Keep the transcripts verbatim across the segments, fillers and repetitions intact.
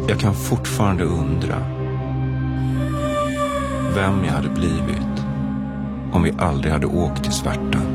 Jag kan fortfarande undra vem jag hade blivit om vi aldrig hade åkt till Svärtan.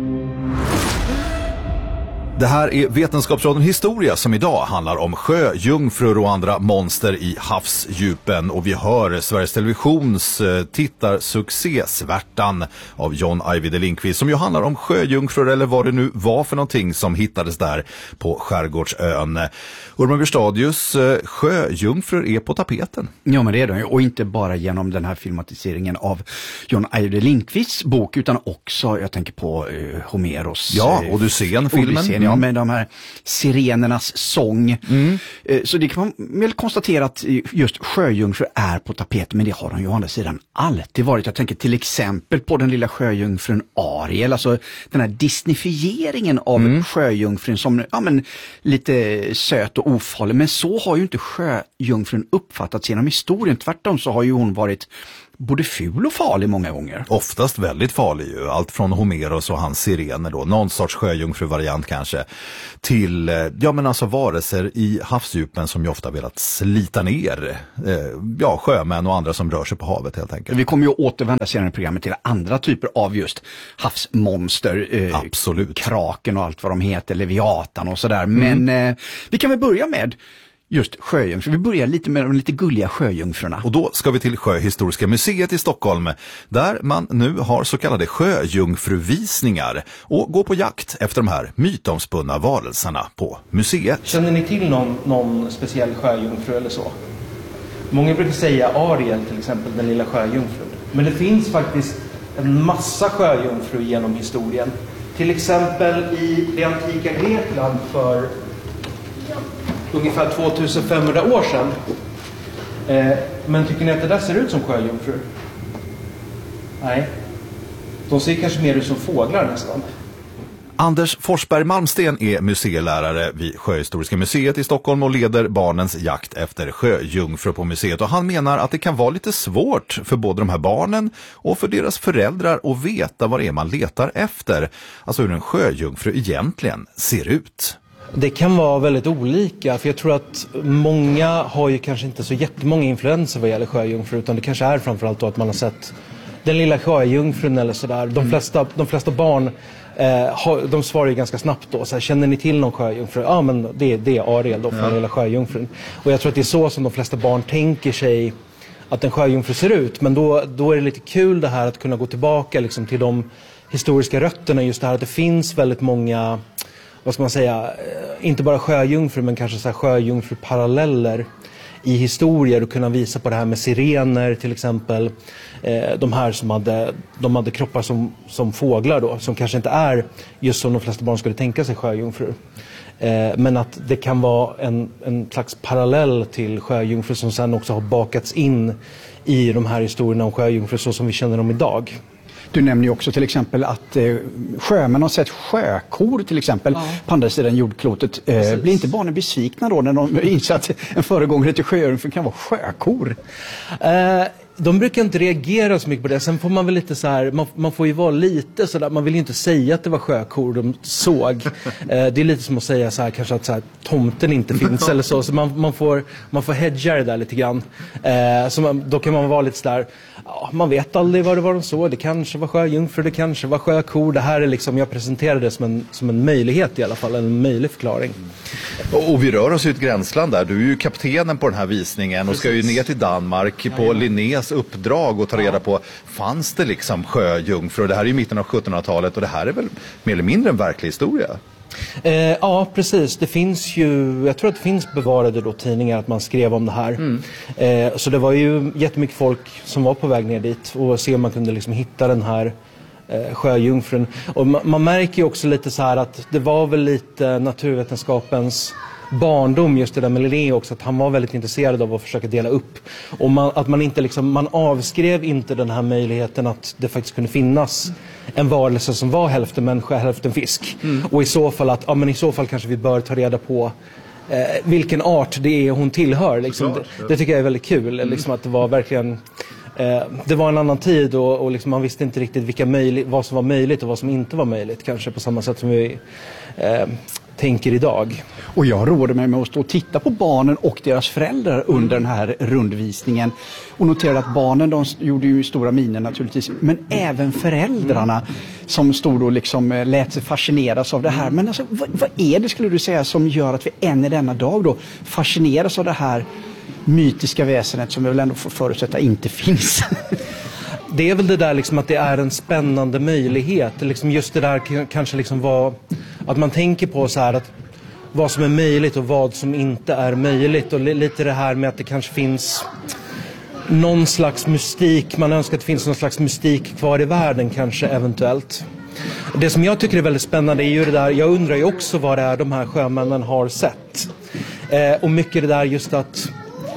Det här är Vetenskapsradion Historia som idag handlar om sjöjungfrur och andra monster i havsdjupen. Och vi hör Sveriges Televisions tittarsuccé Svärtan av John Ajvide Lindqvist som ju handlar om sjöjungfrur eller vad det nu var för någonting som hittades där på Skärgårdsön. Urban Björstadius, sjöjungfrur är på tapeten. Ja, men det är det. Och inte bara genom den här filmatiseringen av John Ajvide Lindqvists bok utan också, jag tänker på eh, Homeros. Ja, Odysseen-filmen. Odysseen, ja, med de här sirenernas sång. Mm. Eh, så det kan man väl konstatera att just sjöjungfrur är på tapeten, men det har de ju å andra sidan alltid varit. Jag tänker till exempel på den lilla sjöjungfrun Ariel, alltså den här disneyfieringen av mm. sjöjungfrun som ja, men, lite söt och ofarlig, men så har ju inte sjöjungfrun uppfattats genom historien. Tvärtom så har ju hon varit både ful och farlig många gånger. Oftast väldigt farlig ju. Allt från Homeros och hans sirener då. Någon sorts sjöjungfru-variant kanske. Till, ja men alltså varelser i havsdjupen som ju ofta velat slita ner. Eh, ja, sjömän och andra som rör sig på havet helt enkelt. Vi kommer ju återvända senare i programmet till andra typer av just havsmonster. Eh, Absolut. Kraken och allt vad de heter, Leviatan och sådär. Mm. Men eh, vi kan väl börja med just sjöjungfrur. Vi börjar lite med de lite gulliga sjöjungfrurna. Och då ska vi till Sjöhistoriska museet i Stockholm där man nu har så kallade sjöjungfruvisningar och går på jakt efter de här mytomspunna varelserna på museet. Känner ni till någon, någon speciell sjöjungfru eller så? Många brukar säga Ariel till exempel, den lilla sjöjungfrun. Men det finns faktiskt en massa sjöjungfrur genom historien. Till exempel i det antika Grekland för ungefär tvåtusenfemhundra år sedan. Eh, men tycker ni att det där ser ut som sjöjungfrur? Nej. De ser kanske mer ut som fåglar nästan. Anders Forsberg Malmsten är museilärare vid Sjöhistoriska museet i Stockholm och leder barnens jakt efter sjöjungfrur på museet. Och han menar att det kan vara lite svårt för både de här barnen och för deras föräldrar att veta vad det är man letar efter. Alltså hur en sjöjungfru egentligen ser ut. Det kan vara väldigt olika, för jag tror att många har ju kanske inte så jättemånga influenser vad gäller sjöjungfrur, utan det kanske är framförallt då att man har sett den lilla sjöjungfrun eller sådär. De flesta, de flesta barn eh, har, de svarar ju ganska snabbt då, så här, känner ni till någon sjöjungfru? Ja, men det, det är Ariel då, för ja. Den lilla sjöjungfrun. Och jag tror att det är så som de flesta barn tänker sig att en sjöjungfru ser ut, men då, då är det lite kul det här att kunna gå tillbaka liksom, till de historiska rötterna, just det här att det finns väldigt många, vad ska man säga, inte bara sjöjungfrur men kanske så här sjöjungfru-paralleller i historier och kunna visa på det här med sirener till exempel. Eh, de här som hade, de hade kroppar som, som fåglar då, som kanske inte är just som de flesta barn skulle tänka sig sjöjungfrur. Eh, men att det kan vara en, en slags parallell till sjöjungfrur som sen också har bakats in i de här historierna om sjöjungfrur så som vi känner dem idag. Du nämner ju också till exempel att eh, sjömän har sett sjökor till exempel ja. På andra sidan jordklotet. Eh, blir inte barnen besvikna då när de inser att en föregångare till sjöjungfrun kan vara sjökor? Eh, de brukar inte reagera så mycket på det. Sen får man väl lite så här, man, man får ju vara lite så där, man vill ju inte säga att det var sjökor de såg. Eh, det är lite som att säga så här, kanske att så här, tomten inte finns eller så. Så man, man får, man får hedga det där lite grann. Eh, så man, då kan man vara lite så där, ja, man vet aldrig vad det var de såg. Det kanske var sjöjungfrur, det kanske var sjökor. Det här är liksom, jag presenterar det som en, som en möjlighet i alla fall, en möjlig förklaring. Och, och vi rör oss i ett gränsland där. Du är ju kaptenen på den här visningen och ska ju ner till Danmark på Linnés uppdrag och ta reda på, fanns det liksom sjöjungfrur? Det här är ju mitten av sjuttonhundratalet och det här är väl mer eller mindre en verklig historia? Eh, ja, precis. Det finns ju, jag tror att det finns bevarade då tidningar att man skrev om det här. Mm. Eh, så det var ju jättemycket folk som var på väg ner dit och se om man kunde liksom hitta den här eh, sjöjungfrun. Och man, man märker ju också lite så här att det var väl lite naturvetenskapens barndom just det där med Linné också, att han var väldigt intresserad av att försöka dela upp och man, att man inte liksom, man avskrev inte den här möjligheten att det faktiskt kunde finnas en varelse som var hälften människa, hälften fisk. Mm. Och i så fall att, ja men i så fall kanske vi bör ta reda på eh, vilken art det är hon tillhör liksom. det, det tycker jag är väldigt kul, mm. liksom att det var verkligen eh, det var en annan tid och, och liksom man visste inte riktigt vilka möjlig, vad som var möjligt och vad som inte var möjligt, kanske på samma sätt som vi eh, tänker idag. Och jag råder mig med att stå och titta på barnen och deras föräldrar under den här rundvisningen. Och noterade att barnen, de gjorde ju stora miner naturligtvis, men även föräldrarna som stod och liksom lät sig fascineras av det här. Men alltså, vad, vad är det skulle du säga som gör att vi än i denna dag då fascineras av det här mytiska väsenet som vi väl ändå får förutsätta inte finns? Det är väl det där liksom att det är en spännande möjlighet. Liksom just det där kanske liksom var, att man tänker på så här att vad som är möjligt och vad som inte är möjligt. Och lite det här med att det kanske finns någon slags mystik. Man önskar att det finns någon slags mystik kvar i världen kanske eventuellt. Det som jag tycker är väldigt spännande är ju det där, jag undrar ju också vad det är de här sjömännen har sett. Eh, och mycket det där just att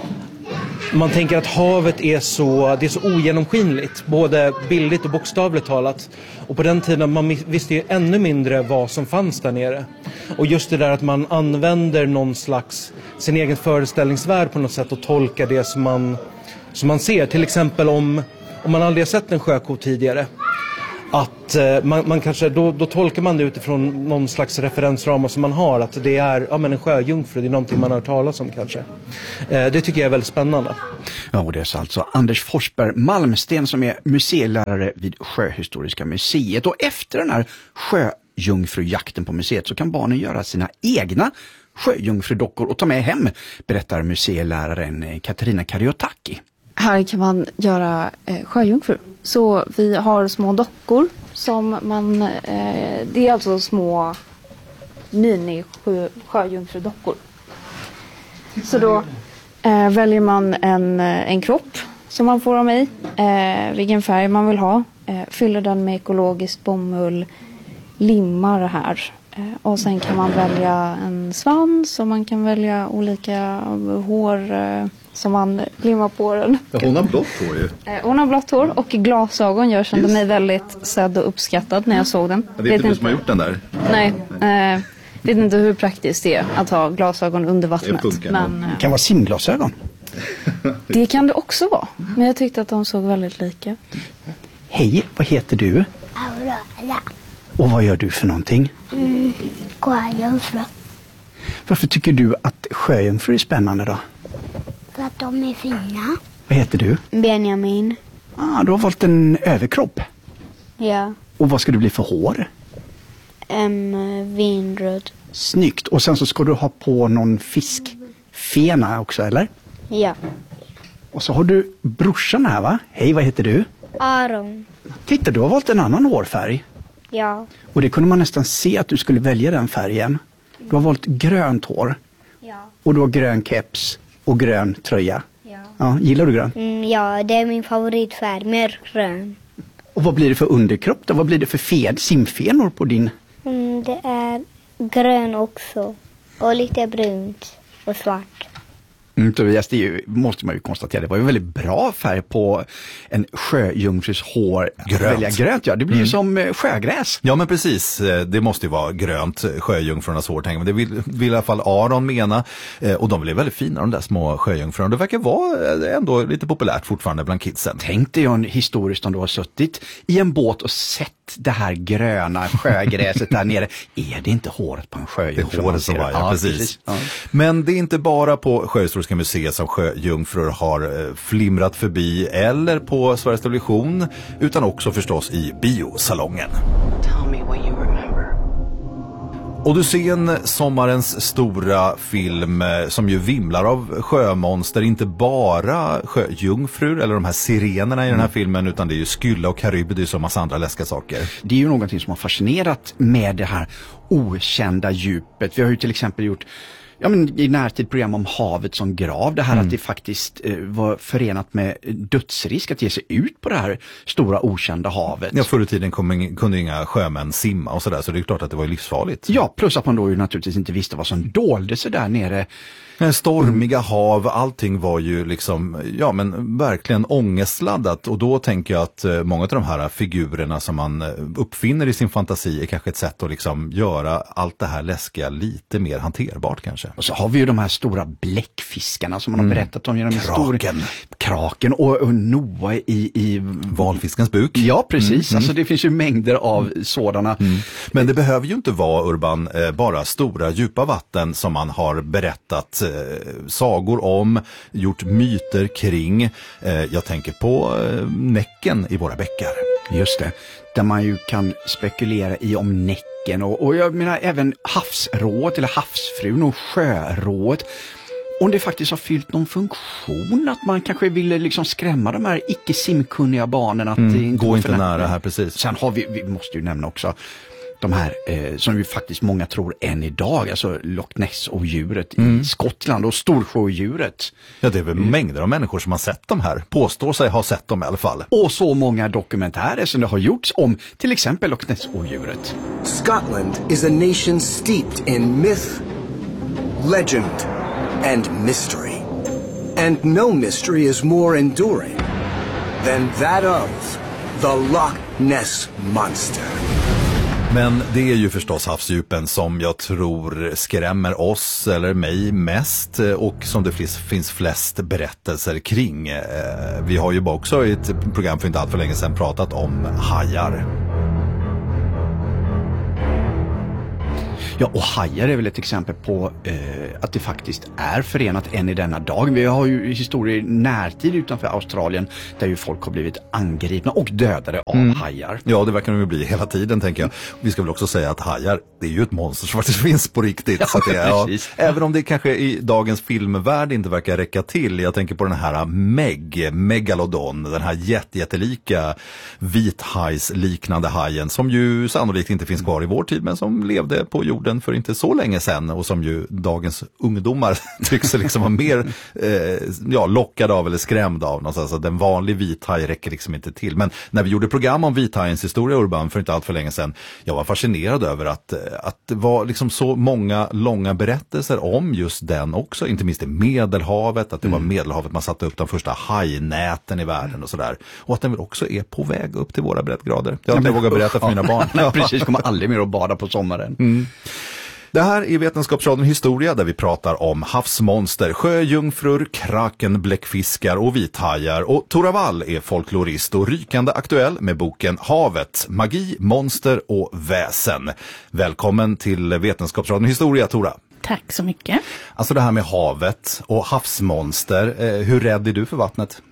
man tänker att havet är så, det är så ogenomskinligt, både bildligt och bokstavligt talat. Och på den tiden man visste ju ännu mindre vad som fanns där nere. Och just det där att man använder någon slags, sin egen föreställningsvärld på något sätt och tolkar det som man, som man ser. Till exempel om, om man aldrig har sett en sjöko tidigare. Att eh, man, man kanske, då, då tolkar man det utifrån någon slags referensramar som man har. Att det är ja, men en sjöjungfru, det är någonting man har hört talas om kanske. Eh, det tycker jag är väldigt spännande. Ja, och det är alltså Anders Forsberg Malmsten som är museilärare vid Sjöhistoriska museet. Och efter den här sjöjungfrujakten på museet så kan barnen göra sina egna sjöjungfrudockor och ta med hem, berättar museiläraren Katarina Kariotaki. Här kan man göra eh, sjöjungfru. Så vi har små dockor som man, eh, det är alltså små mini sjö, sjöjungfrudockor. Så då eh, väljer man en, en kropp som man får dem i, eh, vilken färg man vill ha, eh, fyller den med ekologiskt bomull, limmar här. Eh, och sen kan man välja en svans och man kan välja olika hår eh, som man limmar på den. Ja, hon har blått hår ju. Eh, hon har blått hår och glasögon. Jag kände mig väldigt sedd och uppskattad när jag såg den. Ja, det är inte du som har gjort den där. Nej, eh, vet inte hur praktiskt det är att ha glasögon under vattnet. Det men, eh, Det kan vara simglasögon. det kan det också vara. Men jag tyckte att de såg väldigt lika. Hej, vad heter du? Aurora. Och vad gör du för någonting? Mm, sjöjungfru. Varför tycker du att sjöjungfrur är spännande då? För att de är fina. Vad heter du? Benjamin. Ah, du har valt en överkropp. Ja. Och vad ska du bli för hår? En vinröd. Snyggt. Och sen så ska du ha på någon fiskfena också, eller? Ja. Och så har du brorsan här, va? Hej, vad heter du? Aron. Titta, du har valt en annan hårfärg. Ja. Och det kunde man nästan se att du skulle välja den färgen. Du har valt grönt hår. Ja. Och du har grön keps och grön tröja. Ja. Ja, gillar du grön? Mm, ja, det är min favoritfärg. Mörkgrön. Och vad blir det för underkropp då? Vad blir det för fed, simfenor på din? Mm, det är grön också. Och lite brunt och svart. Mm, Tobias, det är ju, måste man ju konstatera, det var ju en väldigt bra färg på en sjöjungfrus hår. Grönt. Välja grönt, ja. Det blir ju Mm. som eh, sjögräs. Ja, men precis. Det måste ju vara grönt, sjöjungfrurnas hår, tänker man. Det vill, vill i alla fall Aron mena. Och de blir väldigt fina, de där små sjöjungfrurna. Det verkar vara ändå lite populärt fortfarande bland kidsen. Tänk dig en historiskt om du har suttit i en båt och sett det här gröna sjögräset där nere. Är det inte håret på en Det sjöjungfru? är håret som var, ja, precis. precis. Ja. Men det är inte bara på Sjöhistoriska museet som sjöjungfrur har eh, flimrat förbi eller på Sveriges Television, utan också förstås i biosalongen. Tell me what you remember. Odysseen, sommarens stora film eh, som ju vimlar av sjömonster, inte bara sjöjungfrur eller de här sirenerna i den här filmen, utan det är ju Skylla och Karybdis och massa andra läskiga saker. Det är ju någonting som har fascinerat med det här okända djupet. Vi har ju till exempel gjort ja, men i närtid program om havet som grav. Det här mm. att det faktiskt eh, var förenat med dödsrisk att ge sig ut på det här stora okända havet. Ja, förr i tiden kom, kunde inga sjömän simma och sådär, så det är klart att det var livsfarligt. Ja, plus att man då ju naturligtvis inte visste vad som dolde sig där nere Stormiga hav, allting var ju liksom, ja men verkligen ångestladdat, och då tänker jag att många av de här figurerna som man uppfinner i sin fantasi är kanske ett sätt att liksom göra allt det här läskiga lite mer hanterbart kanske. Och så har vi ju de här stora bläckfiskarna som man har berättat om genom historien. Kraken. Kraken och, och Noa i, i... Valfiskens buk. Ja, precis. Mm. Alltså det finns ju mängder av sådana. Mm. Men det behöver ju inte vara, Urban, eh, bara stora djupa vatten som man har berättat eh, sagor om, gjort myter kring. Eh, jag tänker på eh, Näcken i våra bäckar. Just det, där man ju kan spekulera i om Näcken och, och jag menar även havsrået eller havsfrun och sjörået. Om det faktiskt har fyllt någon funktion, att man kanske ville liksom skrämma de här icke-simkunniga barnen. Att Mm, det inte gå går inte för nära här, precis. Sen har vi, vi måste ju nämna också de här eh, som ju faktiskt många tror än idag, alltså Loch Ness-odjuret Mm. i Skottland och Storsjöodjuret. Ja, det är väl mängder av människor som har sett de här, påstår sig ha sett dem i alla fall. Och så många dokumentärer som det har gjorts om till exempel Loch Ness-odjuret. Scotland is a nation steeped in myth, legend, and mystery. And no mystery is more enduring than that of the Loch Ness Monster. Men det är ju förstås havsdjupen som jag tror skrämmer oss eller mig mest, och som det finns flest berättelser kring. Vi har ju också i ett program för inte allt för länge sedan pratat om hajar. Ja, och hajar är väl ett exempel på eh, att det faktiskt är förenat än i denna dag. Vi har ju historier i närtid utanför Australien där ju folk har blivit angripna och dödade av mm. hajar. Ja, det verkar de ju bli hela tiden, tänker jag. Vi ska väl också säga att hajar, det är ju ett monster som faktiskt finns på riktigt. Ja, så att det är, ja, även om det kanske i dagens filmvärld inte verkar räcka till. Jag tänker på den här Meg, Megalodon, den här jätte, jättelika vithajs-liknande hajen som ju sannolikt inte finns kvar i vår tid, men som levde på jorden för inte så länge sedan, och som ju dagens ungdomar tycks liksom vara mer eh, ja, lockade av eller skrämda av någonstans. Alltså, den vanliga vithaj räcker liksom inte till. Men när vi gjorde program om vithajens historia, Urban, för inte allt för länge sedan, jag var fascinerad över att, att det var liksom så många långa berättelser om just den också, inte minst i Medelhavet, att det mm. var Medelhavet man satte upp de första hajnäten i världen och sådär. Och att den väl också är på väg upp till våra breddgrader. Jag har inte vågat berätta för mina barn. Nej, precis, kommer aldrig mer att bada på sommaren. Mm. Det här är Vetenskapsradion Historia, där vi pratar om havsmonster, sjöjungfrur, kraken, bläckfiskar och vithajar. Och Tora Wall är folklorist och rykande aktuell med boken Havet, magi, monster och väsen. Välkommen till Vetenskapsradion Historia, Tora. Tack så mycket. Alltså det här med havet och havsmonster, eh, hur rädd är du för vattnet?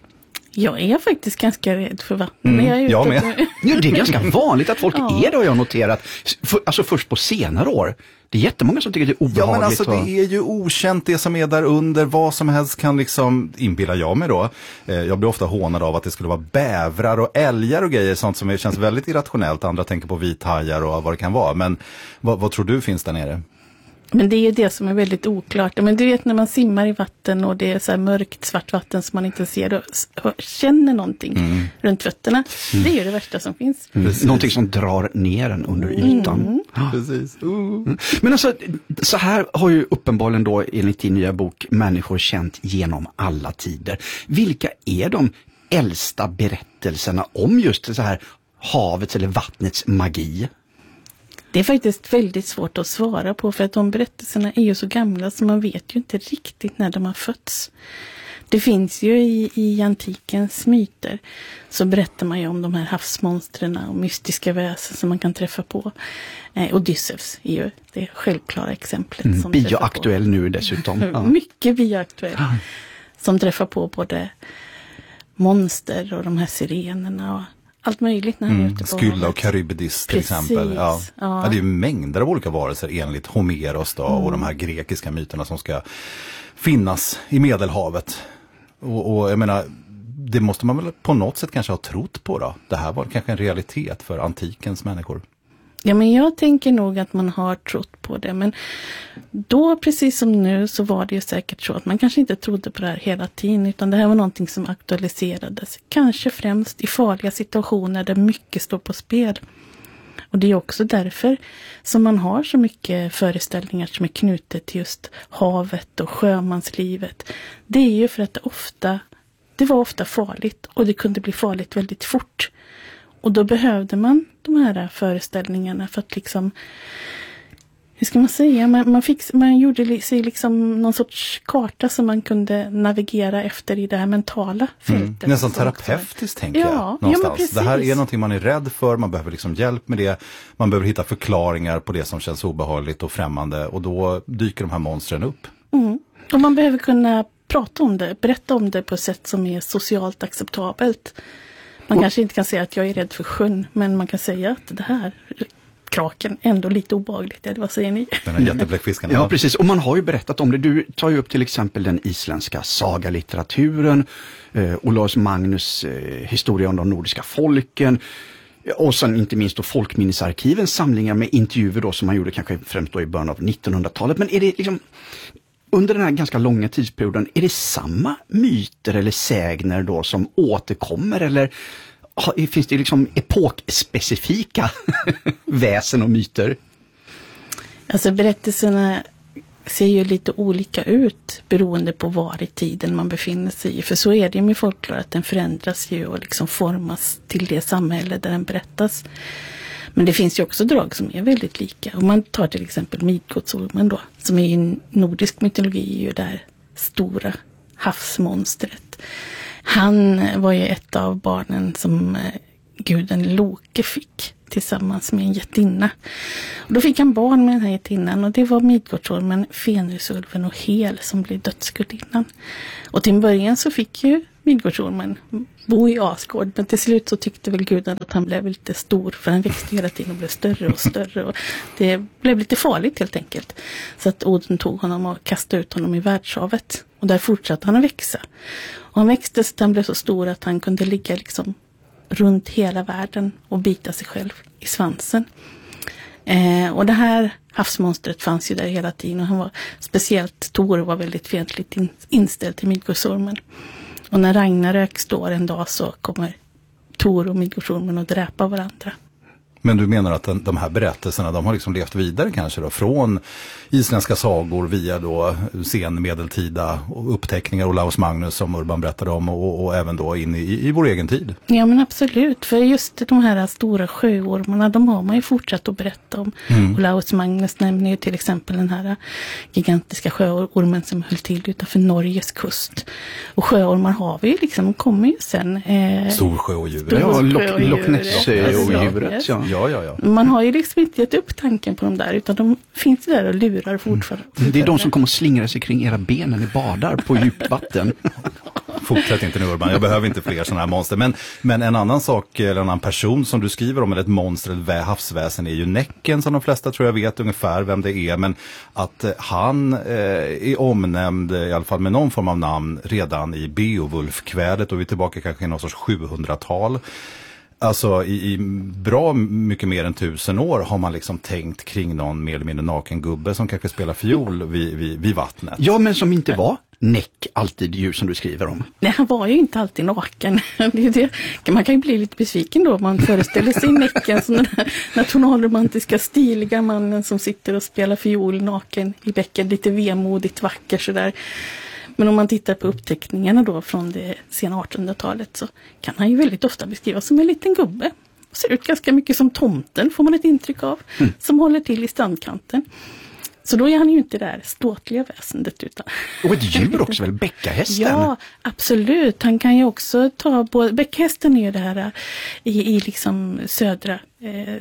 Jag är faktiskt ganska rädd för vatten. Mm, jag, är jag med. med. Ja, det är ganska vanligt att folk Ja. är det, har jag noterat. För, alltså först på senare år. Det är jättemånga som tycker det är obehagligt. Ja, men alltså och... det är ju okänt det som är där under. Vad som helst kan liksom, inbillar jag mig då. Eh, jag blir ofta hånad av att det skulle vara bävrar och älgar och grejer. Sånt som känns väldigt irrationellt. Andra tänker på vithajar och vad det kan vara. Men vad, vad tror du finns där nere? Men det är ju det som är väldigt oklart. Men du vet när man simmar i vatten och det är så här mörkt svart vatten som man inte ser och känner någonting mm. runt fötterna. Mm. Det är ju det värsta som finns. Mm. Någonting som drar ner den under ytan. Mm. Ah. Precis. Uh. Mm. Men alltså, så här har ju uppenbarligen då enligt din nya bok människor känt genom alla tider. Vilka är de äldsta berättelserna om just så här havets eller vattnets magi? Det är faktiskt väldigt svårt att svara på, för att de berättelserna är ju så gamla så man vet ju inte riktigt när de har fötts. Det finns ju i, i antikens myter så berättar man ju om de här havsmonstren och mystiska väsen som man kan träffa på. Eh, Odysseus är ju det självklara exemplet. Mm, som bioaktuell nu dessutom. Ja. Mycket bioaktuell. Ja. Som träffar på både monster och de här sirenerna och allt möjligt när han mm, är ute på Skylla havet. och Charybdis till Precis, exempel. Ja. Ja. Ja, det är ju mängder av olika varelser enligt Homeros då, Mm. och de här grekiska myterna som ska finnas i Medelhavet. Och, och jag menar, det måste man väl på något sätt kanske ha trott på då. Det här var kanske en realitet för antikens människor. Ja, men jag tänker nog att man har trott på det. Men då, precis som nu, så var det ju säkert så att man kanske inte trodde på det här hela tiden. Utan det här var någonting som aktualiserades. Kanske främst i farliga situationer där mycket står på spel. Och det är också därför som man har så mycket föreställningar som är knutet till just havet och sjömanslivet. Det är ju för att det ofta, det var ofta farligt och det kunde bli farligt väldigt fort. Och då behövde man de här föreställningarna för att liksom, hur ska man säga, man, man, fick, man gjorde sig liksom någon sorts karta som man kunde navigera efter i det här mentala fältet. Mm. Nästan terapeutiskt tänker ja, jag någonstans. Ja, det här är någonting man är rädd för, man behöver liksom hjälp med det, man behöver hitta förklaringar på det som känns obehagligt och främmande och då dyker de här monstren upp. Mm. Och man behöver kunna prata om det, berätta om det på ett sätt som är socialt acceptabelt. Man och, kanske inte kan säga att jag är rädd för sjön, men man kan säga att det här kraken ändå lite obehagligt, eller vad säger ni? Den här jättebläckfisken. Ja, precis. Och man har ju berättat om det. Du tar ju upp till exempel den isländska sagalitteraturen, eh, Olaus Magnus eh, historia om de nordiska folken och sen inte minst då folkminnesarkivens samlingar med intervjuer då som man gjorde kanske främst då i början av nittonhundratalet. Men är det liksom under den här ganska långa tidsperioden, är det samma myter eller sägner då som återkommer eller finns det liksom epokspecifika väsen och myter? Alltså berättelserna ser ju lite olika ut beroende på var i tiden man befinner sig i. För så är det med folklore att den förändras ju och liksom formas till det samhälle där den berättas. Men det finns ju också drag som är väldigt lika. Om man tar till exempel Midgårdsormen då, som är i nordisk mytologi är ju där stora havsmonstret. Han var ju ett av barnen som guden Loke fick tillsammans med en jättinna. Och då fick han barn med den här jättinnan och det var Midgårdsormen, Fenrisulven och Hel som blev dödsgudinnan. Och till början så fick ju Midgårdsormen bo i Asgård, men till slut så tyckte väl guden att han blev lite stor för han växte hela tiden och blev större och större och det blev lite farligt helt enkelt. Så att Oden tog honom och kastade ut honom i världshavet och där fortsatte han att växa. Och han växte så att han blev så stor att han kunde ligga liksom runt hela världen och bita sig själv i svansen. Eh, och det här havsmonstret fanns ju där hela tiden och han var, speciellt Tor var väldigt fientligt in, inställd till Midgårdsormen. Och när Ragnarök står en dag så kommer Tor och Midgårdsormen att dräpa varandra. Men du menar att den, de här berättelserna, de har liksom levt vidare kanske då, från isländska sagor via då senmedeltida uppteckningar, Olaus Magnus som Urban berättade om och, och även då in i, i vår egen tid? Ja men absolut, för just de här stora sjöormarna, de har man ju fortsatt att berätta om. Mm. Olaus Magnus nämner ju till exempel den här gigantiska sjöormen som höll till utanför Norges kust. Och sjöormar har vi ju liksom, kommer ju sen. Eh, Storsjöodjuret. Ja, Loch Ness-odjuret. Ja. Ja, ja, ja. Man har ju liksom inte gett upp tanken på dem där utan de finns där och lurar fortfarande. Mm. Det är de som kommer att slingra sig kring era ben när ni badar på djupt vatten. Fortsätt inte nu Urban, jag behöver inte fler sådana här monster. Men, men en annan sak, eller en annan person som du skriver om, eller ett monster, ett havsväsen är ju Näcken som de flesta tror jag vet ungefär vem det är. Men att eh, han eh, är omnämnd i alla fall med någon form av namn redan i Beowulf-kvädet och vi är tillbaka kanske i någon sorts sjuhundratal. Alltså i, i bra mycket mer än tusen år har man liksom tänkt kring någon mer eller mindre naken gubbe som kanske spelar fiol vid, vid, vid vattnet. Ja, men som inte var Näck alltid djur som du skriver om. Nej, han var ju inte alltid naken. Det är det. Man kan ju bli lite besviken då om man föreställer sig Näcken som den här nationalromantiska stiliga mannen som sitter och spelar fiol naken i bäcken, lite vemodigt vacker sådär. Men om man tittar på uppteckningarna då från det sena artonhundratalet så kan han ju väldigt ofta beskrivas som en liten gubbe. Ser ut ganska mycket som tomten får man ett intryck av. Mm. Som håller till i strandkanten. Så då är han ju inte det där ståtliga väsendet utan... Och ett djur också väl, bäckahästen? Ja, absolut. Han kan ju också ta både... Bäckahästen är ju det här i, i liksom södra... Eh,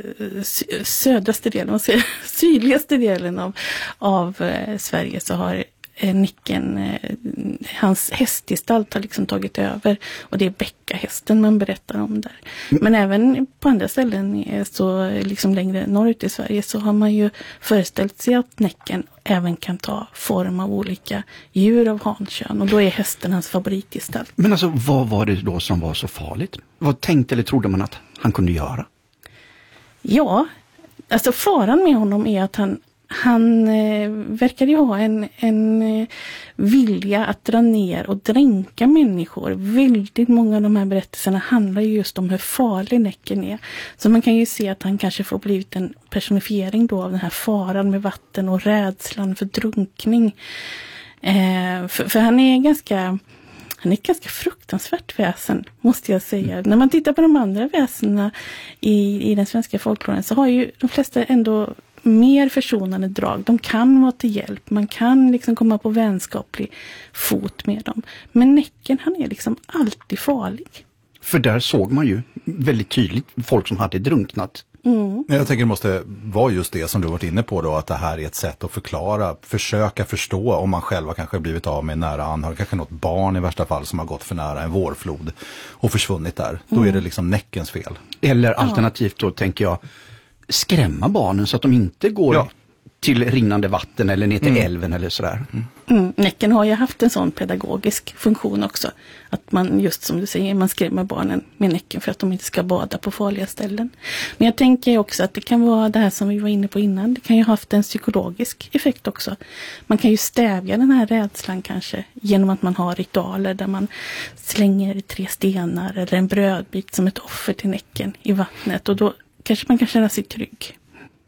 södraste delen, sydligaste delen av, av eh, Sverige så har... Nicken, eh, hans hästgestalt har liksom tagit över och det är bäckahästen man berättar om där. Mm. Men även på andra ställen så liksom längre norrut i Sverige så har man ju föreställt sig att Näcken även kan ta form av olika djur av hankön och då är hästen hans favoritgestalt. Men alltså vad var det då som var så farligt? Vad tänkte eller trodde man att han kunde göra? Ja, alltså faran med honom är att han han eh, verkar ju ha en, en eh, vilja att dra ner och dränka människor. Väldigt många av de här berättelserna handlar ju just om hur farlig Näcken är. Så man kan ju se att han kanske får blivit en personifiering då av den här faran med vatten och rädslan för drunkning. Eh, för, för han är ganska... Han är ett ganska fruktansvärt väsen, måste jag säga. Mm. När man tittar på de andra väsena i, i den svenska folkloren så har ju de flesta ändå mer försonande drag. De kan vara till hjälp. Man kan liksom komma på vänskaplig fot med dem. Men Näcken, han är liksom alltid farlig. För där såg man ju väldigt tydligt folk som hade drunknat. Mm. Jag tänker det måste vara just det som du varit inne på då, att det här är ett sätt att förklara, försöka förstå om man själva kanske blivit av med nära anhörig, kanske något barn i värsta fall som har gått för nära en vårflod och försvunnit där. Då Mm. är det liksom Näckens fel. Eller alternativt då tänker jag skrämma barnen så att de inte går Ja. till rinnande vatten eller ner till Mm. älven eller sådär. Mm. Mm. Näcken har ju haft en sån pedagogisk funktion också. Att man, just som du säger, man skrämmer barnen med Näcken för att de inte ska bada på farliga ställen. Men jag tänker också att det kan vara det här som vi var inne på innan. Det kan ju ha haft en psykologisk effekt också. Man kan ju stävja den här rädslan kanske genom att man har ritualer där man slänger tre stenar eller en brödbit som ett offer till Näcken i vattnet. Och då kanske man kan känna sig trygg.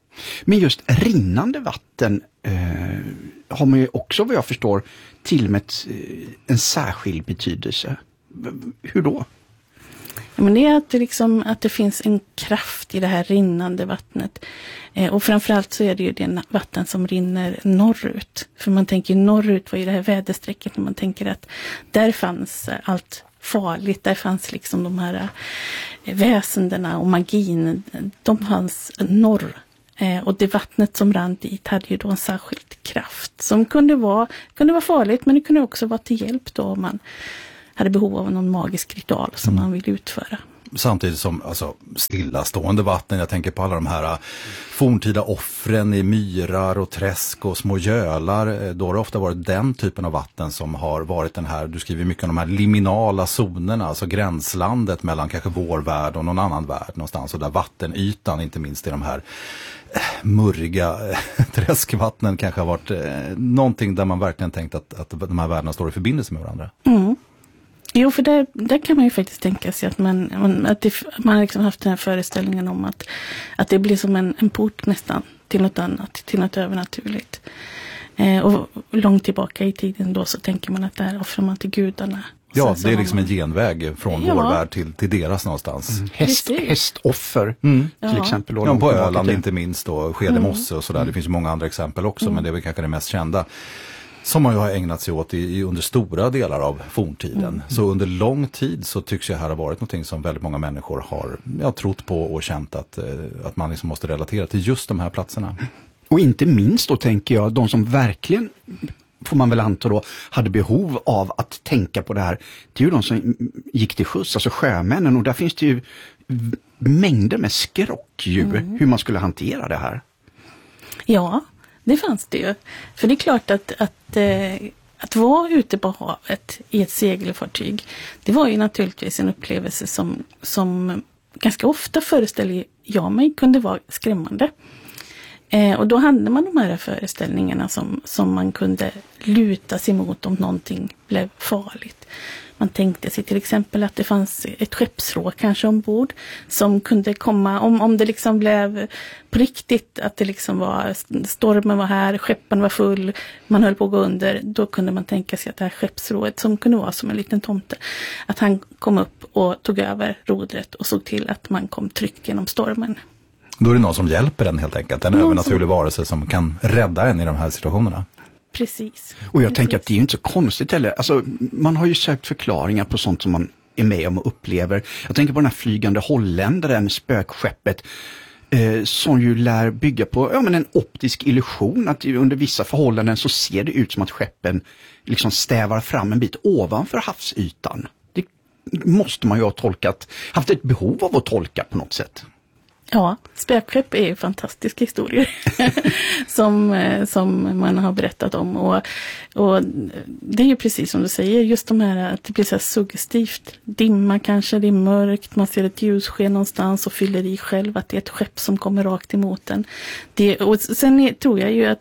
Men just rinnande vatten eh, har man ju också, vad jag förstår, tillmätt eh, en särskild betydelse. V- Hur då? Ja, men det är att det, liksom, att det finns en kraft i det här rinnande vattnet. Eh, och framförallt så är det ju det vatten som rinner norrut. För man tänker norrut, vad är det här väderstrecket när man tänker att där fanns allt farligt. Där fanns liksom de här eh, väsendena och magin. De fanns norr. Eh, och det vattnet som rann dit hade ju då en särskild kraft som kunde vara, kunde vara farligt, men det kunde också vara till hjälp då om man hade behov av någon magisk ritual som mm. man ville utföra. Samtidigt som alltså, stillastående vatten, jag tänker på alla de här forntida offren i myrar och träsk och små gölar. Då har det ofta varit den typen av vatten som har varit den här, du skriver mycket om de här liminala zonerna, alltså gränslandet mellan kanske vår värld och någon annan värld någonstans. Och där vattenytan, inte minst i de här murriga träskvattnen, kanske har varit eh, någonting där man verkligen tänkt att, att de här världarna står i förbindelse med varandra. Mm. Jo, för där, där kan man ju faktiskt tänka sig att man, man, att det, man har liksom haft den här föreställningen om att, att det blir som en, en port nästan till något annat, till något övernaturligt. Eh, och långt tillbaka i tiden då så tänker man att där offrar man till gudarna. Och ja, det är liksom man... en genväg från ja. vår värld till, till deras någonstans. Mm. Häst, hästoffer mm. till ja. exempel. Då, ja, på Öland inte minst då, Skedemosse mm. och sådär. Det finns ju många andra exempel också, mm. men det är väl kanske det mest kända. Som man ju har ägnat sig åt i, i under stora delar av forntiden. Mm. Så under lång tid så tycks det här ha varit någonting som väldigt många människor har ja, trott på och känt att, att man liksom måste relatera till just de här platserna. Och inte minst då tänker jag, de som verkligen, får man väl anta då, hade behov av att tänka på det här. Det är ju de som gick till skjuts, alltså sjömännen. Och där finns det ju mängder med skrockdjur, mm. hur man skulle hantera det här. Ja, det fanns det ju. För det är klart att, att, eh, att vara ute på havet i ett segelfartyg, det var ju naturligtvis en upplevelse som, som ganska ofta föreställer jag mig kunde vara skrämmande. Eh, och då hade man de här föreställningarna som, som man kunde luta sig mot om någonting blev farligt. Man tänkte sig till exempel att det fanns ett skeppsrå kanske ombord som kunde komma, om, om det liksom blev på riktigt, att det liksom var, stormen var här, skeppen var full, man höll på att gå under, då kunde man tänka sig att det här skeppsrået som kunde vara som en liten tomte, att han kom upp och tog över rodret och såg till att man kom tryggt genom stormen. Då är det någon som hjälper en helt enkelt, en någon övernaturlig som... varelse som kan rädda en i de här situationerna. Precis. Och jag Precis. tänker att det är ju inte så konstigt heller. Alltså, man har ju sökt förklaringar på sånt som man är med om och upplever. Jag tänker på den här flygande holländaren, spökskeppet, eh, som ju lär bygga på ja, men en optisk illusion. Att under vissa förhållanden så ser det ut som att skeppen liksom stävar fram en bit ovanför havsytan. Det måste man ju ha tolkat, haft ett behov av att tolka på något sätt. Ja, spökskepp är fantastiska historier som, som man har berättat om. Och, och det är ju precis som du säger, just de här att det blir så här suggestivt. Dimma kanske, det är mörkt, man ser ett ljussken någonstans och fyller i själv att det är ett skepp som kommer rakt emot en. Det, och sen är, tror jag ju att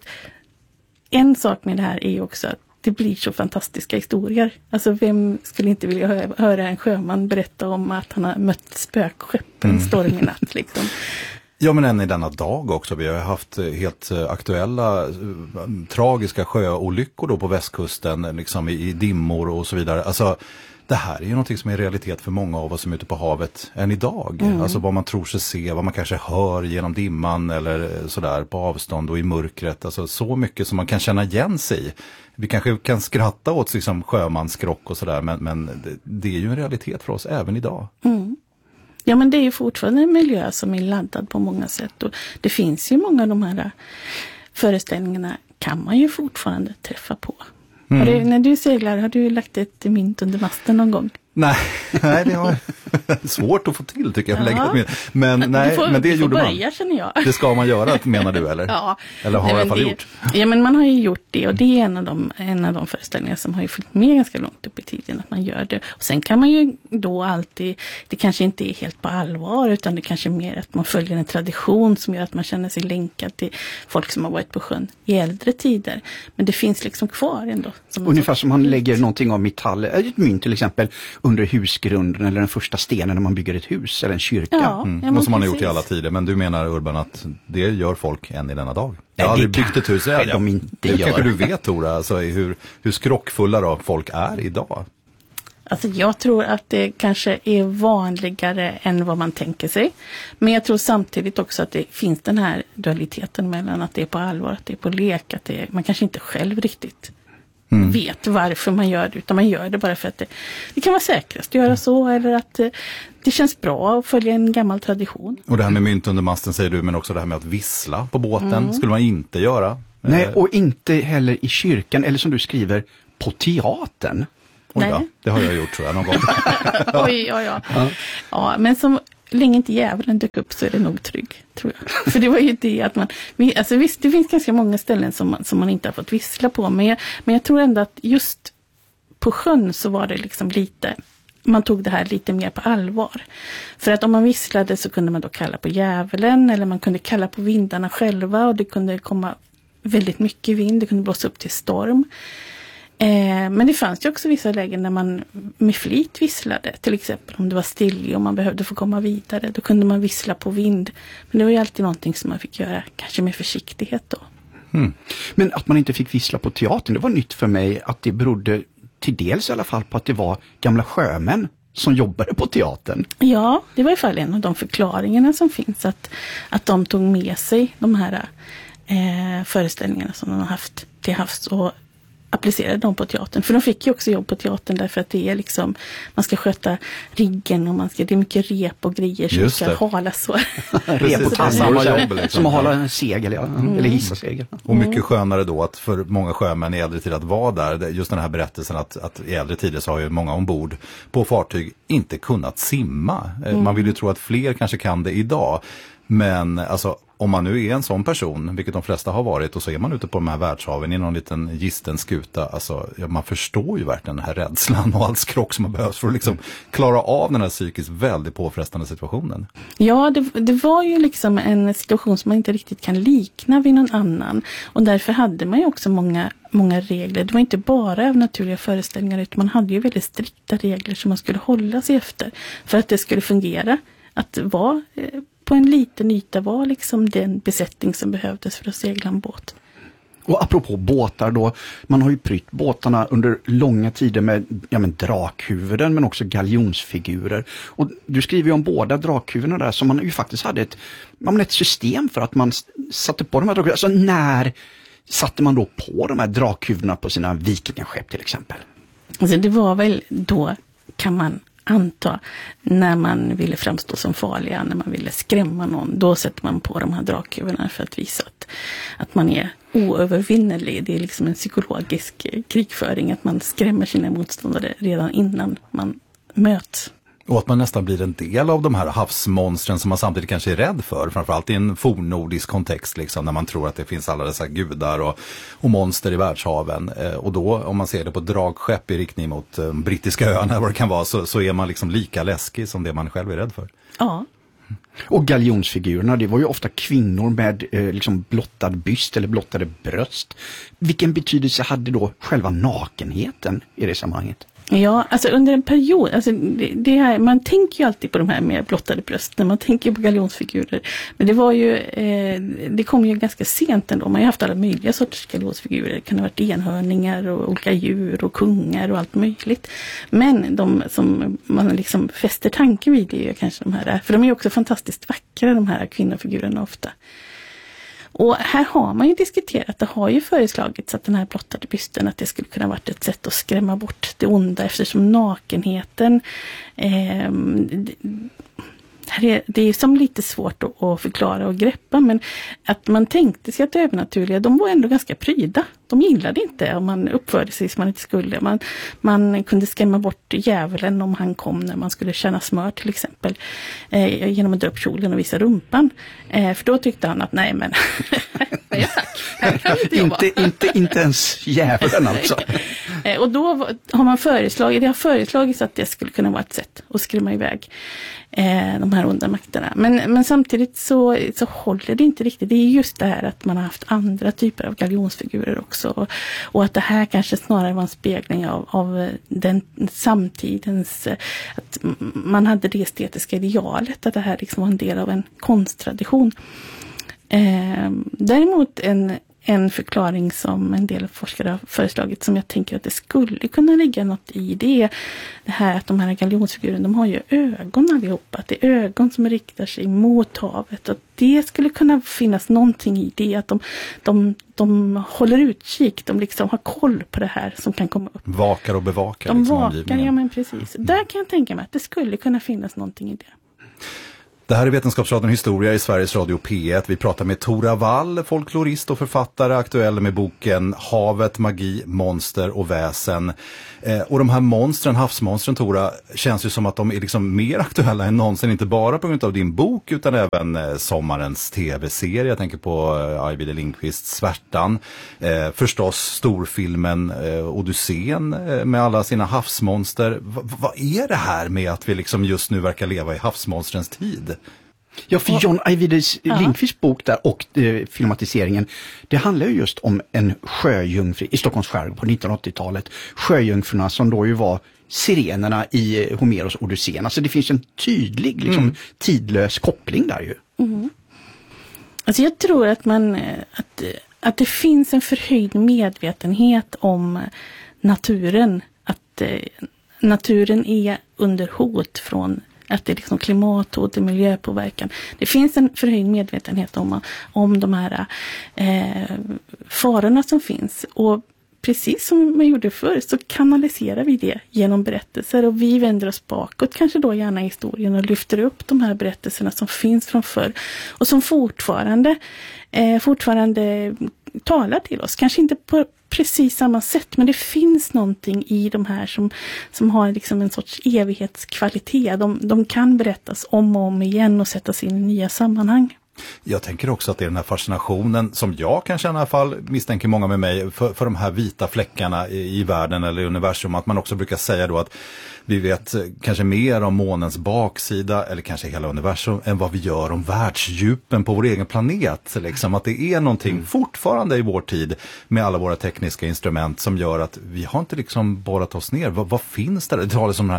en sak med det här är ju också att det blir så fantastiska historier. Alltså vem skulle inte vilja hö- höra en sjöman berätta om att han har mött spökskepp en stormig natt liksom. Ja, men än i denna dag också. Vi har haft helt aktuella tragiska sjöolyckor då på västkusten liksom i, i dimmor och så vidare. Alltså det här är ju någonting som är realitet för många av oss som är ute på havet än idag. Mm. Alltså vad man tror sig se, vad man kanske hör genom dimman eller sådär på avstånd och i mörkret. Alltså så mycket som man kan känna igen sig i. Vi kanske kan skratta åt liksom sjömanskrock och sådär, men, men det, det är ju en realitet för oss även idag. Mm. Ja, men det är ju fortfarande en miljö som är laddad på många sätt. Och det finns ju många av de här föreställningarna kan man ju fortfarande träffa på. Mm. Du, när du seglar, har du lagt ett mynt under masten någon gång? Nej, nej, det var svårt att få till tycker jag. Ja. Lägga men nej, får, men det gjorde börja, man. Känner jag. Det ska man göra, menar du eller? Ja. Eller har nej, i alla fall det, gjort? Ja, men man har ju gjort det och det är en av de, en av de föreställningar som har ju följt med ganska långt upp i tiden att man gör det. Och sen kan man ju då alltid, det kanske inte är helt på allvar utan det kanske är mer att man följer en tradition som gör att man känner sig länkad till folk som har varit på sjön i äldre tider. Men det finns liksom kvar ändå. Som ungefär som man lägger någonting av metall, ett mynt till exempel, under husgrunden eller den första stenen när man bygger ett hus eller en kyrka. Ja, mm. Och som man har gjort i alla tider. Men du menar Urban att det gör folk än i denna dag? Jag har aldrig byggt ett hus. Nej, de inte det gör. Kanske du vet Tora, alltså, hur, hur skrockfulla då folk är idag? Alltså jag tror att det kanske är vanligare än vad man tänker sig. Men jag tror samtidigt också att det finns den här dualiteten mellan att det är på allvar, att det är på lek, att det är, man kanske inte själv riktigt Mm. vet varför man gör det, utan man gör det bara för att det, det kan vara säkrast att göra så eller att det, det känns bra att följa en gammal tradition. Och det här med mynt under masten säger du, men också det här med att vissla på båten mm. skulle man inte göra. Nej, och inte heller i kyrkan eller som du skriver på teatern. Oj, ja, det har jag gjort tror jag någon gång. Oj, ja, ja. ja. Ja, men som länge inte djävulen dök upp så är det nog trygg, tror jag. För det var ju det att man, alltså visst det finns ganska många ställen som man, som man inte har fått vissla på, men jag, men jag tror ändå att just på sjön så var det liksom lite, man tog det här lite mer på allvar. För att om man visslade så kunde man då kalla på djävulen eller man kunde kalla på vindarna själva och det kunde komma väldigt mycket vind, det kunde blåsa upp till storm. Eh, men det fanns ju också vissa lägen när man med flit visslade. Till exempel om det var still och man behövde få komma vidare. Då kunde man vissla på vind. Men det var ju alltid någonting som man fick göra kanske med försiktighet då. Mm. Men att man inte fick vissla på teatern, det var nytt för mig att det berodde till dels i alla fall på att det var gamla sjömän som jobbade på teatern. Ja, det var i alla fall en av de förklaringarna som finns. Att, att de tog med sig de här eh, föreställningarna som de har haft till havs och applicerade dem på teatern. För de fick ju också jobb på teatern därför att det är liksom, man ska sköta riggen och man ska, det är mycket rep och grejer som Just ska det. halas så. Rep och samma jobb liksom. Som att hålla en segel, ja. Mm. Eller hissa segel. Och mycket skönare då att för många sjömän i äldre tid att vara där, just den här berättelsen att, att i äldre tider så har ju många ombord på fartyg inte kunnat simma. Mm. Man vill ju tro att fler kanske kan det idag. Men alltså om man nu är en sån person, vilket de flesta har varit, och så är man ute på de här världshaven i någon liten gisten skuta, alltså ja, man förstår ju verkligen den här rädslan och all skrock som man behövs för att liksom klara av den här psykiskt väldigt påfrestande situationen. Ja, det, det var ju liksom en situation som man inte riktigt kan likna vid någon annan. Och därför hade man ju också många, många regler. Det var inte bara av naturliga föreställningar utan man hade ju väldigt strikta regler som man skulle hålla sig efter för att det skulle fungera. Att vara på en liten yta var liksom den besättning som behövdes för att segla en båt. Och apropå båtar då, man har ju prytt båtarna under långa tider med ja, men drakhuvuden men också galjonsfigurer. Och du skriver ju om båda drakhuvudena där som man ju faktiskt hade ett, ja, men ett system för att man satte på de här drakhuvudena. Alltså när satte man då på de här drakhuvudena på sina vikingaskepp till exempel? Alltså det var väl då kan man anta när man ville framstå som farliga, när man ville skrämma någon, då sätter man på de här drakhuvudena för att visa att, att man är oövervinnelig. Det är liksom en psykologisk krigföring att man skrämmer sina motståndare redan innan man möts. Och att man nästan blir en del av de här havsmonstren som man samtidigt kanske är rädd för. Framförallt i en fornnordisk kontext liksom, när man tror att det finns alla dessa gudar och, och monster i världshaven. Eh, och då, om man ser det på dragskepp i riktning mot eh, brittiska öarna, vad det kan vara, så, så är man liksom lika läskig som det man själv är rädd för. Ja. Och galjonsfigurerna, det var ju ofta kvinnor med eh, liksom blottad byst eller blottade bröst. Vilken betydelse hade då själva nakenheten i det sammanhanget? Ja, alltså under en period, alltså det, det här, man tänker ju alltid på de här med blottade bröst när man tänker på galjonsfigurer. Men det var ju, eh, det kom ju ganska sent ändå. Man har ju haft alla möjliga sorters galjonsfigurer. Det kan ha varit enhörningar och olika djur och kungar och allt möjligt. Men de som man liksom fäster tanken vid är ju kanske de här, för de är ju också fantastiskt vackra, de här kvinnofigurerna ofta. Och här har man ju diskuterat, det har ju föreslagits att den här blottade bysten, att det skulle kunna varit ett sätt att skrämma bort det onda, eftersom nakenheten, eh, det är som lite svårt att förklara och greppa, men att man tänkte sig att det övernaturliga, de var ändå ganska pryda. De gillade inte om man uppförde sig som man inte skulle. Man, man kunde skrämma bort djävulen om han kom när man skulle tjäna smör till exempel. Eh, genom att dra upp kjolen och visa rumpan. Eh, för då tyckte han att nej men, nej tack. Här kan inte, inte, inte, inte ens djävulen alltså. eh, och då har man föreslagit, det har föreslagits att det skulle kunna vara ett sätt att skrämma iväg eh, de här onda makterna. Men, men samtidigt så, så håller det inte riktigt. Det är just det här att man har haft andra typer av galjonsfigurer också. Och, och att det här kanske snarare var en spegling av, av den samtidens, att man hade det estetiska idealet, att det här liksom var en del av en konsttradition. Eh, däremot en En förklaring som en del forskare har föreslagit, som jag tänker att det skulle kunna ligga något i, det är det här att de här galjonsfigurerna, de har ju ögon allihopa. Att det är ögon som riktar sig mot havet. Och det skulle kunna finnas någonting i det, att de, de, de håller utkik, de liksom har koll på det här som kan komma upp. Vakar och bevakar. De liksom vakar, ja men precis. Mm. Där kan jag tänka mig att det skulle kunna finnas någonting i det. Det här är Vetenskapsradion Historia i Sveriges Radio P ett. Vi pratar med Tora Wall, folklorist och författare, aktuell med boken Havet, magi, monster och väsen. Eh, och de här monstren, havsmonstren, Tora, känns ju som att de är liksom mer aktuella än någonsin, inte bara på grund av din bok utan även eh, sommarens tv-serie. Jag tänker på eh, Ajvide Lindqvists Svärtan. Eh, förstås storfilmen eh, Odysseen eh, med alla sina havsmonster. V- vad är det här med att vi liksom just nu verkar leva i havsmonstrens tid? Ja, för John Ajvide Lindqvists bok där och eh, filmatiseringen, det handlar ju just om en sjöjungfru i Stockholms skärgård på nittonhundraåttiotalet. Sjöjungfrurna som då ju var sirenerna i eh, Homeros Odysseen. Alltså det finns en tydlig, liksom, mm. tidlös koppling där ju. Mm. Alltså jag tror att man, att, att det finns en förhöjd medvetenhet om naturen. Att eh, naturen är under hot från att det är liksom klimathot och miljöpåverkan. Det finns en förhöjd medvetenhet om, om de här eh, farorna som finns. Och precis som man gjorde förr så kanaliserar vi det genom berättelser. Och vi vänder oss bakåt, kanske då gärna i historien, och lyfter upp de här berättelserna som finns från förr. Och som fortfarande, eh, fortfarande talar till oss. Kanske inte på precis samma sätt, men det finns någonting i de här som, som har liksom en sorts evighetskvalitet. De, de kan berättas om och om igen och sättas in i nya sammanhang. Jag tänker också att det är den här fascinationen som jag kan känna i alla fall, misstänker många med mig, för, för de här vita fläckarna i, i världen eller i universum. Att man också brukar säga då att vi vet kanske mer om månens baksida eller kanske hela universum än vad vi gör om världsdjupen på vår egen planet. Liksom. Att det är någonting mm. fortfarande i vår tid med alla våra tekniska instrument som gör att vi har inte liksom borrat oss ner. Vad, vad finns där? Det talas om de här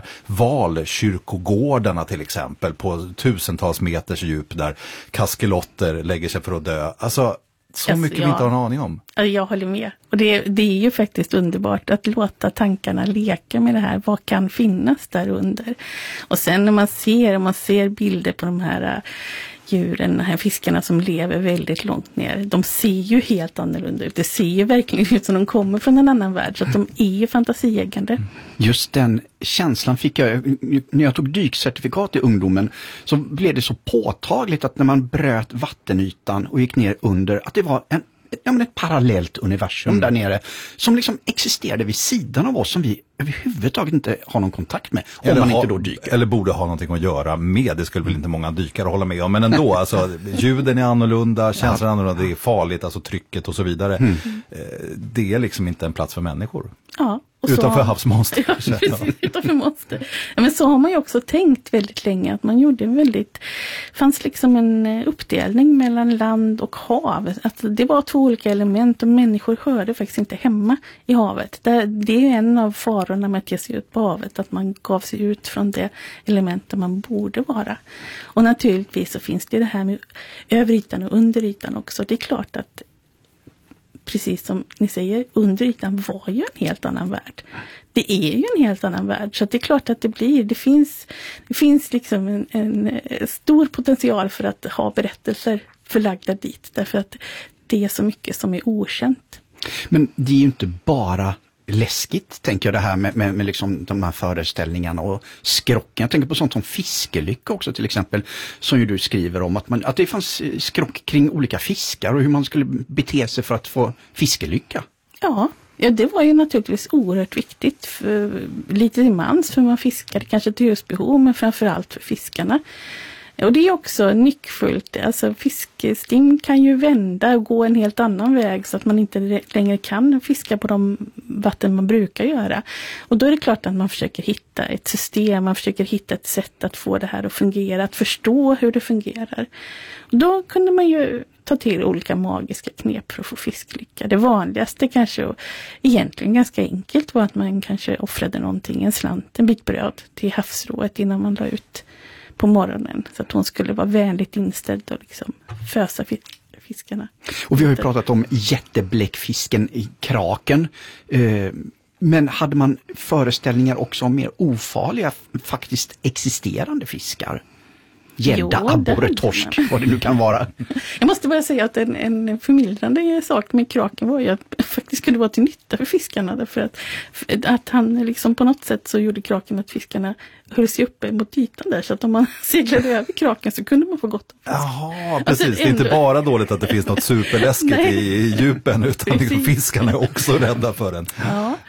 valkyrkogårdarna till exempel på tusentals meters djup där kaskelotter lägger sig för att dö. Alltså så alltså, mycket ja, vi inte har en aning om. Jag håller med. Och det, det är ju faktiskt underbart att låta tankarna leka med det här. Vad kan finnas där under? Och sen när man ser, om man ser bilder på de här djuren, de här fiskarna som lever väldigt långt ner. De ser ju helt annorlunda ut. Det ser ju verkligen ut som de kommer från en annan värld. Så att de är ju fantasieggande. Just den känslan fick jag när jag tog dykcertifikat i ungdomen, så blev det så påtagligt att när man bröt vattenytan och gick ner under, att det var en ja, men ett parallellt universum mm. där nere som liksom existerade vid sidan av oss som vi överhuvudtaget inte har någon kontakt med om eller man ha, inte då dyker. Eller borde ha någonting att göra med, det skulle väl inte många dykare hålla med om, men ändå, alltså ljuden är annorlunda, känslan är annorlunda, det är farligt, alltså trycket och så vidare. Mm. Det är liksom inte en plats för människor. Ja. Utanför havsmonster. Ja, precis, utanför monster. Ja, men så har man ju också tänkt väldigt länge att man gjorde en väldigt, fanns liksom en uppdelning mellan land och hav. Att det var två olika element och människor hörde faktiskt inte hemma i havet. Det är en av farorna med att ge sig ut på havet, att man gav sig ut från det element där man borde vara. Och naturligtvis så finns det det här med överytan och underytan också. Det är klart att precis som ni säger, under ytan var ju en helt annan värld. Det är ju en helt annan värld. Så att det är klart att det blir, det finns, det finns liksom en, en stor potential för att ha berättelser förlagda dit. Därför att det är så mycket som är okänt. Men det är ju inte bara läskigt, tänker jag, det här med, med, med liksom de här föreställningarna och skrocken. Jag tänker på sånt som fiskelycka också till exempel, som ju du skriver om, att, man, att det fanns skrock kring olika fiskar och hur man skulle bete sig för att få fiskelycka. Ja, ja det var ju naturligtvis oerhört viktigt för, lite till mans för man fiskade kanske till husbehov, men framförallt för fiskarna. Och det är också nyckfullt. Alltså fiskestim kan ju vända och gå en helt annan väg så att man inte längre kan fiska på de vatten man brukar göra. Och då är det klart att man försöker hitta ett system, man försöker hitta ett sätt att få det här att fungera, att förstå hur det fungerar. Och då kunde man ju ta till olika magiska knep för att få fisklycka. Det vanligaste kanske, och egentligen ganska enkelt, var att man kanske offrade någonting, en slant, en bit bröd till havsrået innan man la ut på morgonen, så att hon skulle vara vänligt inställd och liksom fösa fiskarna. Och vi har ju pratat om jättebläckfisken i kraken. Eh, men hade man föreställningar också om mer ofarliga, faktiskt existerande fiskar? Gädda, abborre, torsk, vad det nu kan vara. Jag måste bara säga att en, en förmildrande sak med kraken var ju att det faktiskt skulle vara till nytta för fiskarna. Därför att, att han liksom på något sätt så gjorde kraken att fiskarna höll sig uppe mot ytan där. Så att om man seglade över kraken så kunde man få gott av fisk. Jaha, precis. Alltså, det är inte bara dåligt att det finns något superläskigt i, i djupen, utan liksom fiskarna är också rädda för den. Ja.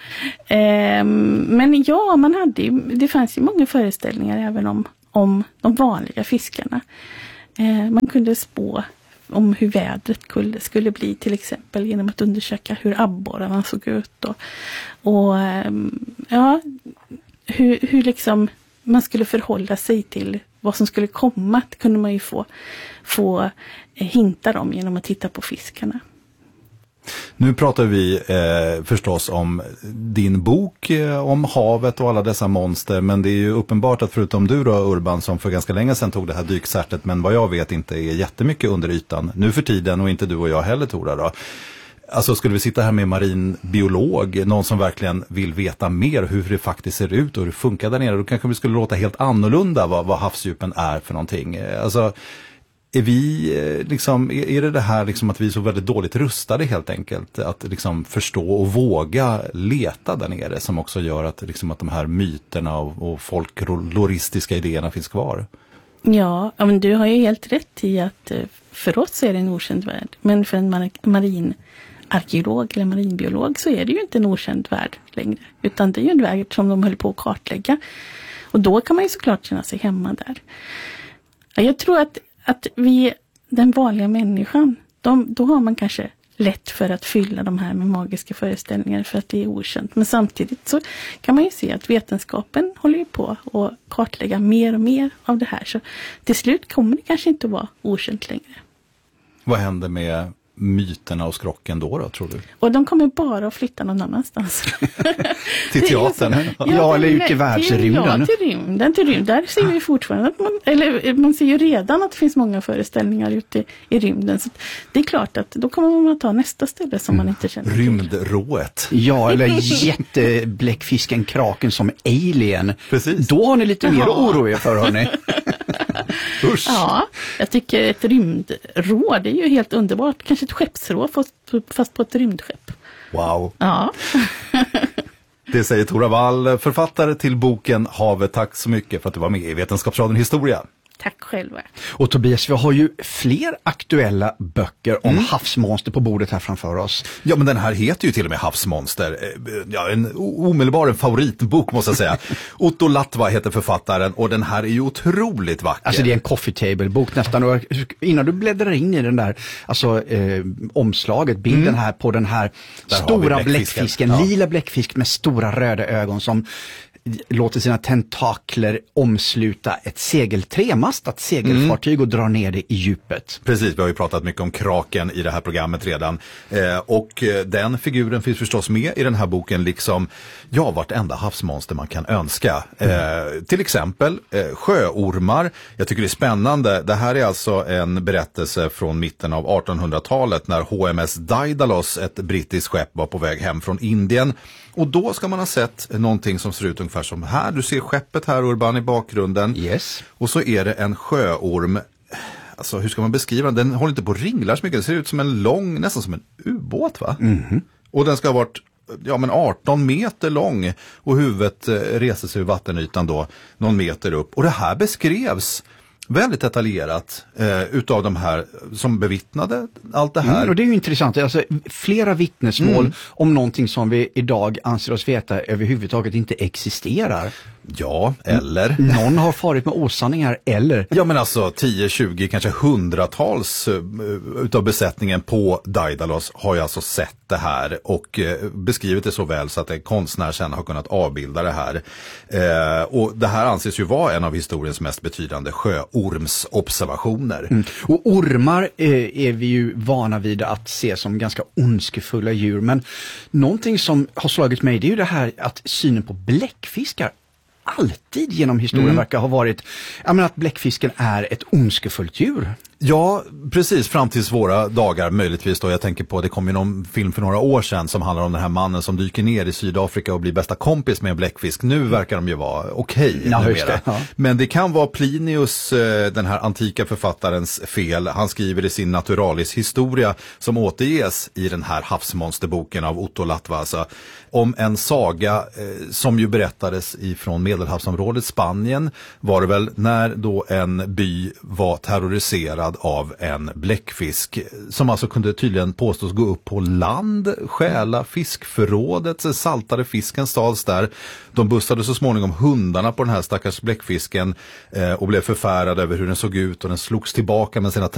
Ehm, men ja, man hade ju, det fanns ju många föreställningar även om om de vanliga fiskarna. Eh, man kunde spå om hur vädret skulle, skulle bli, till exempel genom att undersöka hur abborrarna såg ut och, och eh, ja, hur, hur liksom man skulle förhålla sig till vad som skulle komma. Det kunde man ju få, få hintar om genom att titta på fiskarna. Nu pratar vi eh, förstås om din bok eh, om havet och alla dessa monster, men det är ju uppenbart att förutom du då, Urban, som för ganska länge sedan tog det här dyksärtet, men vad jag vet inte är jättemycket under ytan nu för tiden, och inte du och jag heller, Tora då. Alltså skulle vi sitta här med marinbiolog, någon som verkligen vill veta mer hur det faktiskt ser ut och hur det funkar där nere, då kanske vi skulle låta helt annorlunda vad, vad havsdjupen är för någonting. Alltså Är vi liksom, är det det här liksom att vi är så väldigt dåligt rustade helt enkelt att liksom förstå och våga leta där nere, som också gör att liksom att de här myterna och, och folkloristiska idéerna finns kvar? Ja, men du har ju helt rätt i att för oss är det en okänd värld, men för en mar- marinarkeolog eller marinbiolog så är det ju inte en okänd värld längre, utan det är ju en värld som de höll på att kartlägga, och då kan man ju såklart känna sig hemma där. Jag tror att Att vi, den vanliga människan, de, då har man kanske lätt för att fylla de här med magiska föreställningar för att det är okänt. Men samtidigt så kan man ju se att vetenskapen håller på att kartlägga mer och mer av det här. Så till slut kommer det kanske inte att vara okänt längre. Vad händer med myterna och skrocken då, då, tror du? Och de kommer bara att flytta någon annanstans. Till teatern? Ja, ja, eller ut i världsrymden. Ja, till rymden. Till rymden. Där ser vi fortfarande att man, eller man ser ju redan att det finns många föreställningar ute i rymden. Så det är klart att då kommer man att ta nästa ställe som man inte känner till. Rymdrået. Ja, eller jättebläckfisken, kraken som alien. Precis. Då har ni lite mer oro för, hörni. Usch. Ja, jag tycker ett rymdrå, det är ju helt underbart. Kanske ett skeppsrå fast, fast på ett rymdskepp. Wow. Ja. Det säger Tora Wall, författare till boken Havet. Tack så mycket för att du var med i Vetenskapsradion Historia. Tack själva. Och Tobias, vi har ju fler aktuella böcker om mm. havsmonster på bordet här framför oss. Ja, men den här heter ju till och med Havsmonster. Ja, en omedelbar en favoritbok måste jag säga. Otto Latva heter författaren och den här är ju otroligt vacker. Alltså det är en coffee table-bok nästan. Och innan du bläddrar in i den där, alltså eh, omslaget, bilden mm. här på den här där stora bläckfisken, ja. Lila bläckfisk med stora röda ögon som låter sina tentakler omsluta ett segel, tremastat segelfartyg mm. och dra ner det i djupet. Precis, vi har ju pratat mycket om kraken i det här programmet redan. Eh, och eh, den figuren finns förstås med i den här boken, liksom, ja, vartenda havsmonster man kan önska. Mm. Eh, till exempel eh, sjöormar. Jag tycker det är spännande. Det här är alltså en berättelse från mitten av artonhundratalet när H M S Daedalus, ett brittiskt skepp, var på väg hem från Indien. Och då ska man ha sett någonting som ser ut ungefär som här. Du ser skeppet här, Urban, i bakgrunden. Yes. Och så är det en sjöorm. Alltså, hur ska man beskriva den? Den håller inte på att ringla så mycket. Det ser ut som en lång, nästan som en ubåt, va? Mm-hmm. Och den ska ha varit ja, men arton meter lång. Och huvudet reser sig ur vattenytan då någon meter upp. Och det här beskrevs väldigt detaljerat eh, utav de här som bevittnade allt det här. Mm, och det är ju intressant. Alltså, flera vittnesmål mm. om någonting som vi idag anser oss veta överhuvudtaget inte existerar. Ja, eller? Någon har farit med osanningar, eller? Ja, men alltså tio, tjugo, kanske hundratals uh, utav besättningen på Daedalus har ju alltså sett det här och uh, beskrivit det så väl så att en konstnär sen har kunnat avbilda det här. Uh, och det här anses ju vara en av historiens mest betydande sjöormsobservationer. Mm. Och ormar eh, är vi ju vana vid att se som ganska ondskefulla djur, men någonting som har slagit mig, det är ju det här att synen på bläckfiskar alltid genom historien mm. verkar ha varit, jag menar, att bläckfisken är ett ondskefullt djur. Ja, precis, fram tills våra dagar möjligtvis då. Jag tänker på, det kom ju någon film för några år sedan som handlar om den här mannen som dyker ner i Sydafrika och blir bästa kompis med en bläckfisk. Nu verkar de ju vara okej okay, ja, det, ja. Men det kan vara Plinius, den här antika författarens fel. Han skriver i sin Naturalis historia som återges i den här havsmonsterboken av Otto Latva, alltså, om en saga eh, som ju berättades ifrån Medelhavsområdet, Spanien, var det väl, när då en by var terroriserad av en bläckfisk som alltså kunde tydligen påstås gå upp på land, stjäla fiskförrådet, saltade fisken stals där. De bussade så småningom hundarna på den här stackars bläckfisken eh, och blev förfärade över hur den såg ut, och den slogs tillbaka med sina